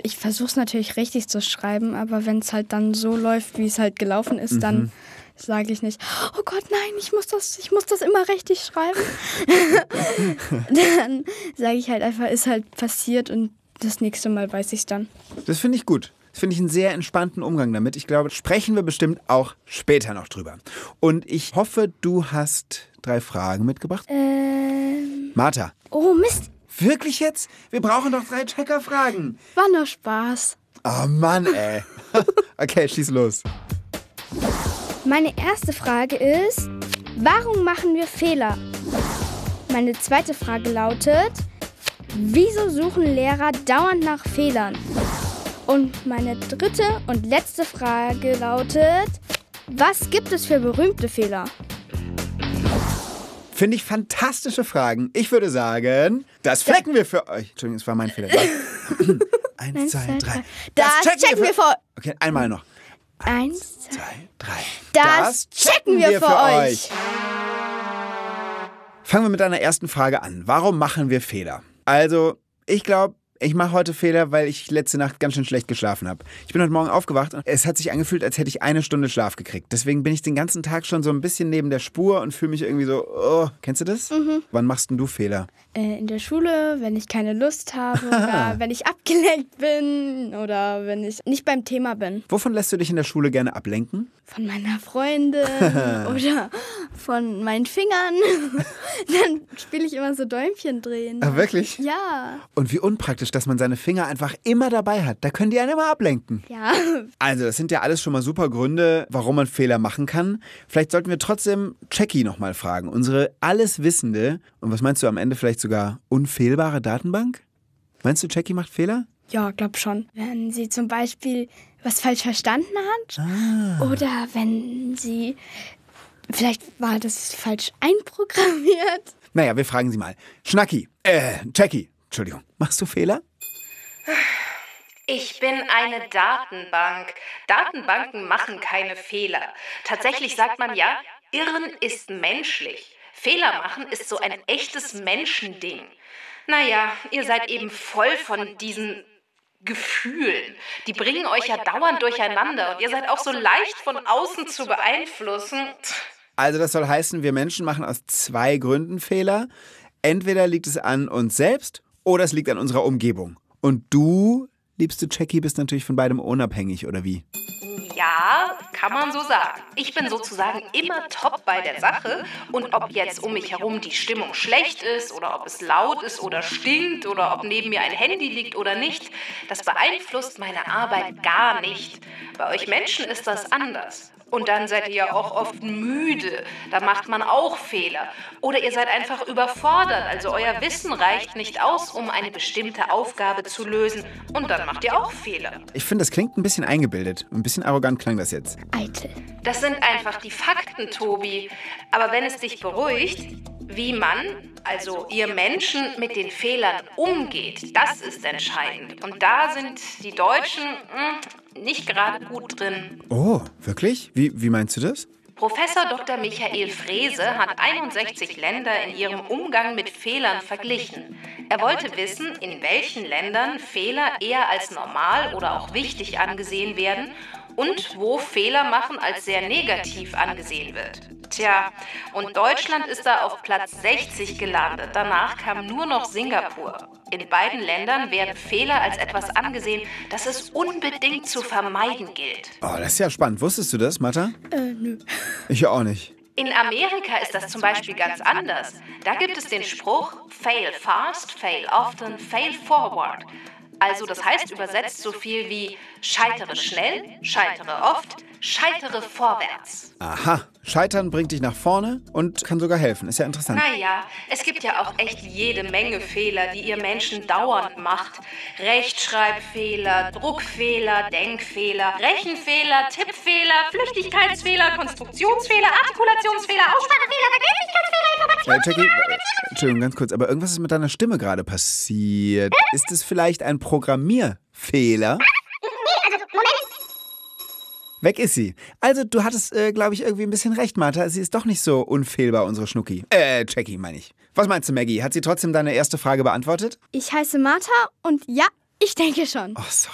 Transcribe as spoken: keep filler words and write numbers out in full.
ich versuche es natürlich richtig zu schreiben, aber wenn es halt dann so läuft, wie es halt gelaufen ist, mhm. dann sage ich nicht, oh Gott, nein, ich muss das, ich muss das immer richtig schreiben. Dann sage ich halt einfach, ist halt passiert und das nächste Mal weiß ich es dann. Das finde ich gut. Das finde ich einen sehr entspannten Umgang damit. Ich glaube, sprechen wir bestimmt auch später noch drüber. Und ich hoffe, du hast drei Fragen mitgebracht. Ähm. Martha. Oh, Mist. Wirklich jetzt? Wir brauchen doch drei Checker-Fragen. War nur Spaß. Oh Mann, ey. Okay, schieß los. Meine erste Frage ist, warum machen wir Fehler? Meine zweite Frage lautet, wieso suchen Lehrer dauernd nach Fehlern? Und meine dritte und letzte Frage lautet, was gibt es für berühmte Fehler? Finde ich fantastische Fragen. Ich würde sagen, das flecken wir für euch. Entschuldigung, das war mein Fehler. Eins, Eins zwei, drei. Das, das checken, checken wir für euch. Okay, einmal noch. Eins, zwei, drei. Das, das checken wir, wir für, für euch. euch. Fangen wir mit deiner ersten Frage an. Warum machen wir Fehler? Also, ich glaube, ich mache heute Fehler, weil ich letzte Nacht ganz schön schlecht geschlafen habe. Ich bin heute Morgen aufgewacht und es hat sich angefühlt, als hätte ich eine Stunde Schlaf gekriegt. Deswegen bin ich den ganzen Tag schon so ein bisschen neben der Spur und fühle mich irgendwie so, oh, kennst du das? Mhm. Wann machst denn du Fehler? Äh, in der Schule, wenn ich keine Lust habe oder wenn ich abgelenkt bin oder wenn ich nicht beim Thema bin. Wovon lässt du dich in der Schule gerne ablenken? Von meiner Freundin oder von meinen Fingern. Dann spiele ich immer so Däumchen drehen. Ach, wirklich? Ja. Und wie unpraktisch, dass man seine Finger einfach immer dabei hat. Da können die einen immer ablenken. Ja. Also, das sind ja alles schon mal super Gründe, warum man Fehler machen kann. Vielleicht sollten wir trotzdem Jackie nochmal fragen. Unsere alleswissende, und was meinst du am Ende vielleicht sogar unfehlbare Datenbank? Meinst du, Jackie macht Fehler? Ja, glaub schon. Wenn sie zum Beispiel was falsch verstanden hat ah. oder wenn sie, vielleicht war das falsch einprogrammiert. Naja, wir fragen sie mal. Schnacki, äh, Jackie, Entschuldigung, machst du Fehler? Ich bin eine Datenbank. Datenbanken machen keine Fehler. Tatsächlich sagt man ja, Irren ist menschlich. Fehler machen ist so ein echtes Menschending. Naja, ihr seid eben voll von diesen Gefühlen. Die bringen euch ja dauernd durcheinander und ihr seid auch so leicht von außen zu beeinflussen. Also das soll heißen, wir Menschen machen aus zwei Gründen Fehler. Entweder liegt es an uns selbst oder es liegt an unserer Umgebung. Und du, liebste Jackie, bist natürlich von beidem unabhängig, oder wie? Ja, kann man so sagen. Ich bin sozusagen immer top bei der Sache und ob jetzt um mich herum die Stimmung schlecht ist oder ob es laut ist oder stinkt oder ob neben mir ein Handy liegt oder nicht, das beeinflusst meine Arbeit gar nicht. Bei euch Menschen ist das anders. Und dann seid ihr ja auch oft müde, da macht man auch Fehler. Oder ihr seid einfach überfordert, also euer Wissen reicht nicht aus, um eine bestimmte Aufgabe zu lösen. Und dann macht ihr auch Fehler. Ich finde, das klingt ein bisschen eingebildet. Ein bisschen arrogant klang das jetzt. Eitel. Das sind einfach die Fakten, Tobi. Aber wenn es dich beruhigt, wie man, also ihr Menschen, mit den Fehlern umgeht, das ist entscheidend. Und da sind die Deutschen mh, nicht gerade gut drin. Oh, wirklich? Wie, wie meinst du das? Professor Doktor Michael Frese hat einundsechzig Länder in ihrem Umgang mit Fehlern verglichen. Er wollte wissen, in welchen Ländern Fehler eher als normal oder auch wichtig angesehen werden und wo Fehler machen als sehr negativ angesehen wird. Tja, und Deutschland ist da auf Platz sechzig gelandet. Danach kam nur noch Singapur. In beiden Ländern werden Fehler als etwas angesehen, das es unbedingt zu vermeiden gilt. Oh, das ist ja spannend. Wusstest du das, Martha? Äh, nö. Ich auch nicht. In Amerika ist das zum Beispiel ganz anders. Da gibt es den Spruch, fail fast, fail often, fail forward. Also das heißt übersetzt so viel wie scheitere schnell, scheitere oft, scheitere vorwärts. Aha, Scheitern bringt dich nach vorne und kann sogar helfen. Ist ja interessant. Naja, es gibt ja auch echt jede Menge Fehler, die ihr Menschen dauernd macht. Rechtschreibfehler, Druckfehler, Denkfehler, Rechenfehler, Tippfehler, Flüchtigkeitsfehler, Konstruktionsfehler, Artikulationsfehler, Aussprachefehler, Vergesslichkeitsfehler, Informationsfehler. Äh, Jackie, äh, Entschuldigung, ganz kurz, aber irgendwas ist mit deiner Stimme gerade passiert. Ist es vielleicht ein Programmierfehler? Nee, also, Moment. Weg ist sie. Also, du hattest, äh, glaube ich, irgendwie ein bisschen recht, Martha. Sie ist doch nicht so unfehlbar, unsere Schnucki. Äh, Jackie, meine ich. Was meinst du, Maggie? Hat sie trotzdem deine erste Frage beantwortet? Ich heiße Martha und ja, ich denke schon. Oh, sorry.